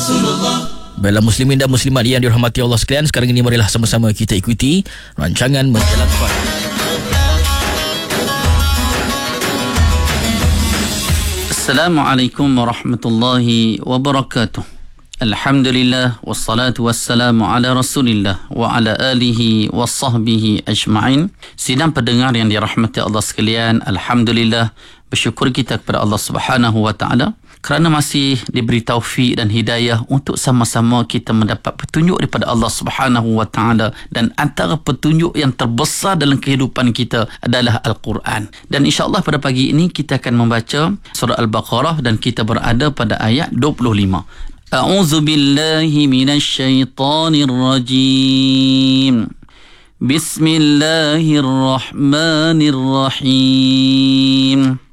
Baiklah muslimin dan muslimat yang dirahmati Allah sekalian, sekarang ini marilah sama-sama kita ikuti rancangan Menjelat Fard. Assalamualaikum warahmatullahi wabarakatuh. Alhamdulillah wassalatu wassalamu ala Rasulillah wa ala alihi wa sahbihi ajma'in. Sidang pendengar yang dirahmati Allah sekalian, alhamdulillah, bersyukur kita kepada Allah Subhanahu wa taala kerana masih diberi taufik dan hidayah untuk sama-sama kita mendapat petunjuk daripada Allah Subhanahu wa taala, dan antara petunjuk yang terbesar dalam kehidupan kita adalah Al-Quran. Dan insya-Allah pada pagi ini kita akan membaca surah Al-Baqarah dan kita berada pada ayat 25. A'udzu billahi minasy syaithanir rajim. Bismillahirrahmanirrahim.